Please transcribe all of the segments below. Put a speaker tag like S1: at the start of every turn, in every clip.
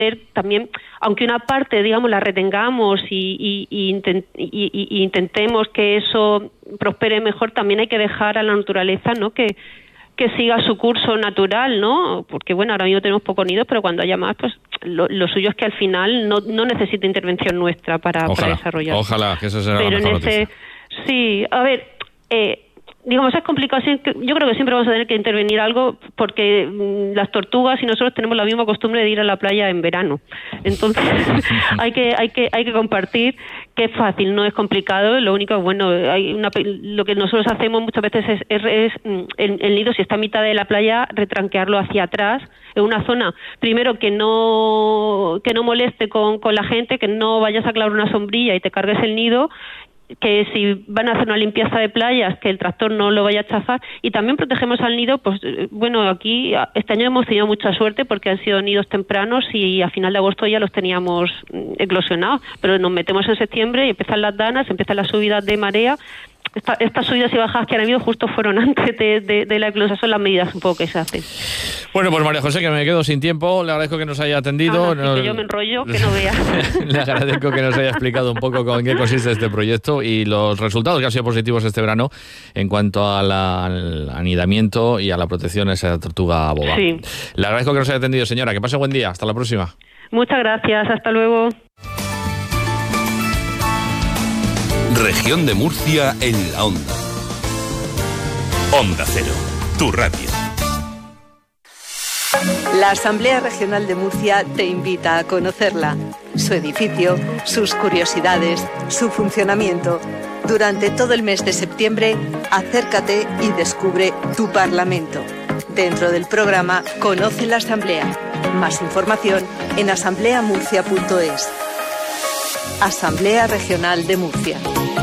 S1: también, aunque una parte, digamos, la retengamos y intentemos que eso prospere mejor, también hay que dejar a la naturaleza, ¿no?, que siga su curso natural, ¿no? Porque, bueno, ahora mismo tenemos pocos nidos, pero cuando haya más, pues lo suyo es que al final no necesite intervención nuestra para desarrollar.
S2: Ojalá, que eso será la mejor noticia.
S1: Sí, a ver, digamos, es complicado. Yo creo que siempre vamos a tener que intervenir algo porque las tortugas y nosotros tenemos la misma costumbre de ir a la playa en verano. Entonces hay que compartir, que es fácil, no es complicado. Lo único, bueno, lo que nosotros hacemos muchas veces es el nido, si está a mitad de la playa, retranquearlo hacia atrás, en una zona, primero, que no moleste con la gente, que no vayas a clavar una sombrilla y te cargues el nido, que si van a hacer una limpieza de playas, que el tractor no lo vaya a chafar, y también protegemos al nido. Pues bueno, aquí este año hemos tenido mucha suerte porque han sido nidos tempranos y a final de agosto ya los teníamos eclosionados, pero nos metemos en septiembre y empiezan las danas, empiezan las subidas de marea. Estas subidas y bajadas que han habido justo fueron antes de la eclosión, son las medidas un poco que se hacen.
S2: Bueno, pues María José, que me quedo sin tiempo, le agradezco que nos haya atendido.
S1: Que yo me enrollo, que no vea.
S2: Le agradezco que nos haya explicado un poco con qué consiste este proyecto y los resultados que han sido positivos este verano en cuanto al anidamiento y a la protección de esa tortuga boba.
S1: Sí.
S2: Le agradezco que nos haya atendido, señora. Que pase buen día. Hasta la próxima.
S1: Muchas gracias. Hasta luego.
S3: Región de Murcia en la onda. Onda Cero, tu radio.
S4: La Asamblea Regional de Murcia te invita a conocerla. Su edificio, sus curiosidades, su funcionamiento. Durante todo el mes de septiembre, acércate y descubre tu Parlamento. Dentro del programa Conoce la Asamblea. Más información en asambleamurcia.es. Asamblea Regional de Murcia.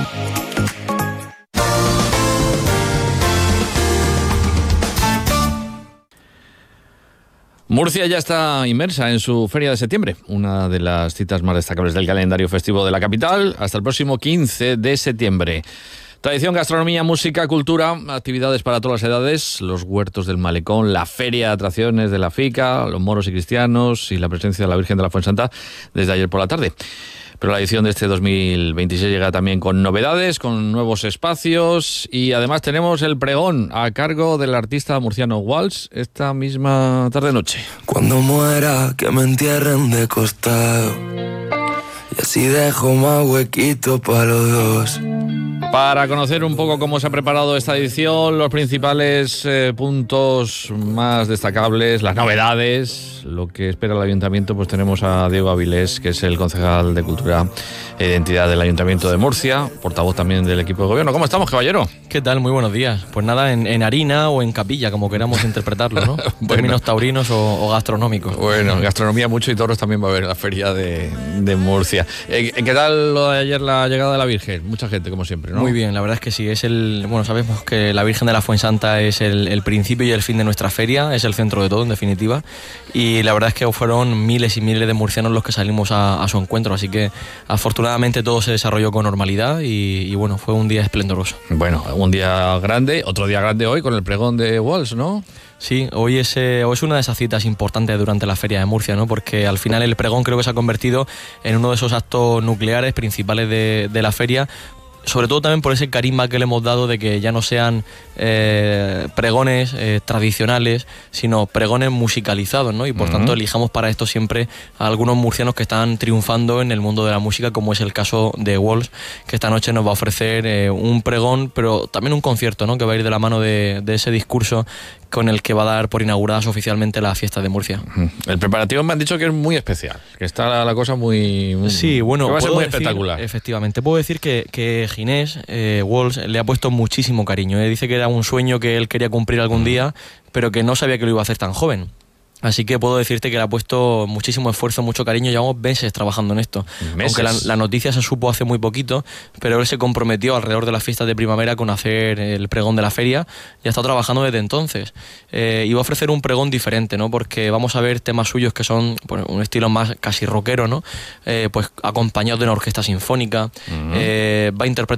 S2: Murcia ya está inmersa en su Feria de Septiembre, una de las citas más destacables del calendario festivo de la capital, hasta el próximo 15 de septiembre. Tradición, gastronomía, música, cultura, actividades para todas las edades, los huertos del Malecón, la feria de atracciones de la FICA, los moros y cristianos y la presencia de la Virgen de la Fuensanta desde ayer por la tarde. Pero la edición de este 2026 llega también con novedades, con nuevos espacios y además tenemos el pregón a cargo del artista murciano Walls esta misma tarde-noche.
S5: Cuando muera, que me entierren de costado y así dejo más huequito para los dos.
S2: Para conocer un poco cómo se ha preparado esta edición, los principales puntos más destacables, las novedades, lo que espera el Ayuntamiento, pues tenemos a Diego Avilés, que es el concejal de Cultura e Identidad del Ayuntamiento de Murcia, portavoz también del equipo de gobierno. ¿Cómo estamos, caballero?
S6: ¿Qué tal? Muy buenos días. Pues nada, en harina o en capilla, como queramos interpretarlo, ¿no? Bueno. Términos taurinos o gastronómicos.
S2: Bueno, gastronomía mucho y toros también va a haber en la feria de Murcia. ¿Qué tal lo de ayer, la llegada de la Virgen? Mucha gente, como siempre, ¿no?
S6: Muy bien, la verdad es que sí. Bueno, sabemos que la Virgen de la Fuensanta es el principio y el fin de nuestra feria, es el centro de todo, en definitiva. Y la verdad es que fueron miles y miles de murcianos los que salimos a su encuentro, así que afortunadamente todo se desarrolló con normalidad y bueno, fue un día esplendoroso.
S2: Bueno, un día grande, otro día grande hoy con el pregón de Walls, ¿no?
S6: Sí, hoy es una de esas citas importantes durante la Feria de Murcia, ¿no? Porque al final el pregón creo que se ha convertido en uno de esos actos nucleares principales de la feria, sobre todo también por ese carisma que le hemos dado de que ya no sean pregones tradicionales, sino pregones musicalizados, ¿no? Y por tanto elijamos para esto siempre a algunos murcianos que están triunfando en el mundo de la música, como es el caso de Walls, que esta noche nos va a ofrecer un pregón, pero también un concierto, ¿no? Que va a ir de la mano de ese discurso con el que va a dar por inauguradas oficialmente la fiesta de Murcia.
S2: El preparativo me han dicho que es muy especial, que está la cosa muy
S6: sí, bueno,
S2: que va a ser muy espectacular.
S6: Efectivamente, puedo decir que Ginés Walls le ha puesto muchísimo cariño. Dice que era un sueño que él quería cumplir algún día, pero que no sabía que lo iba a hacer tan joven. Así que puedo decirte que le ha puesto muchísimo esfuerzo, mucho cariño. Llevamos meses trabajando en esto. ¿Meses? Aunque la noticia se supo hace muy poquito, pero él se comprometió alrededor de las fiestas de primavera con hacer el pregón de la feria. Ya está trabajando desde entonces. Y va a ofrecer un pregón diferente, ¿no? Porque vamos a ver temas suyos que son un estilo más casi rockero, ¿no? Pues acompañado de una orquesta sinfónica. Va a interpretar